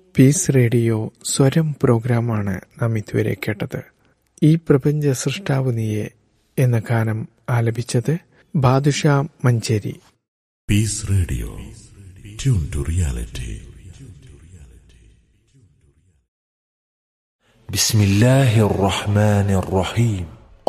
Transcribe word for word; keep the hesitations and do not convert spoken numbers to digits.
Piece radio സ്വരം പ്രോഗ്രാമാണ് നാം ഇതുവരെ കേട്ടത്. ഈ പ്രപഞ്ച സൃഷ്ടാവ് നീയെ എന്ന ഗാനം ആലപിച്ചത് Badusha Manjeri. Piece radio, tune to reality. ബിസ്മില്ലാഹിർ റഹ്മാനിർ റഹീം.